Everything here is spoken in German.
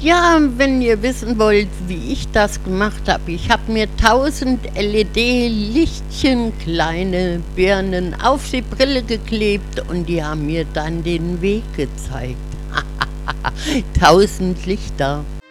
Ja, wenn ihr wissen wollt, wie ich das gemacht habe, ich habe mir 1000 LED-Lichtchen, kleine Birnen, auf die Brille geklebt und die haben mir dann den Weg gezeigt. 1000 Lichter.